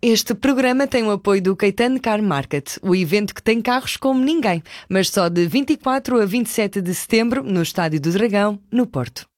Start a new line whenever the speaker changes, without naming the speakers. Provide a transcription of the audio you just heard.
Este programa tem o apoio do Caetano Car Market, o evento que tem carros como ninguém, mas só de 24 a 27 de setembro no Estádio do Dragão, no Porto.